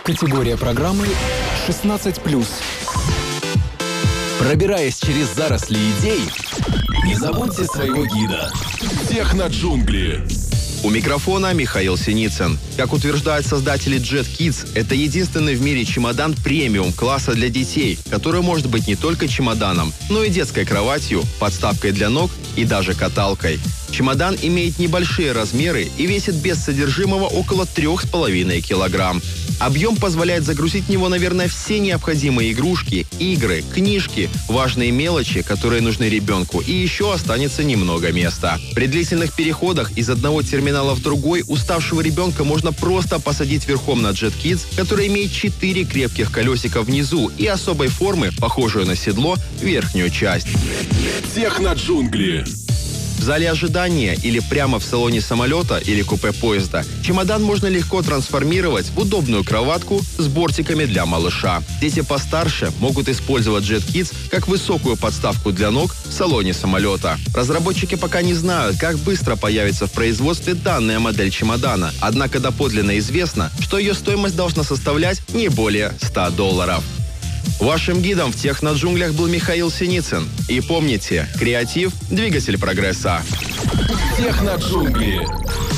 Категория программы 16+. Пробираясь через заросли идей, не забудьте своего гида. Техноджунгли. У микрофона Михаил Синицын. Как утверждают создатели Jet Kids, это единственный в мире чемодан премиум класса для детей, который может быть не только чемоданом, но и детской кроватью, подставкой для ног и даже каталкой. Чемодан имеет небольшие размеры и весит без содержимого около 3,5 килограмм. Объем позволяет загрузить в него, наверное, все необходимые игрушки, игры, книжки, важные мелочи, которые нужны ребенку, и еще останется немного места. При длительных переходах из одного терминала в другой уставшего ребенка можно просто посадить верхом на Jet Kids, который имеет 4 крепких колесика внизу и особой формы, похожую на седло, верхнюю часть. Техноджунгли. В зале ожидания или прямо в салоне самолета или купе поезда чемодан можно легко трансформировать в удобную кроватку с бортиками для малыша. Дети постарше могут использовать Jet Kids как высокую подставку для ног в салоне самолета. Разработчики пока не знают, как быстро появится в производстве данная модель чемодана, однако доподлинно известно, что ее стоимость должна составлять не более $100. Вашим гидом в техноджунглях был Михаил Синицын. И помните, креатив – двигатель прогресса. Техноджунгли.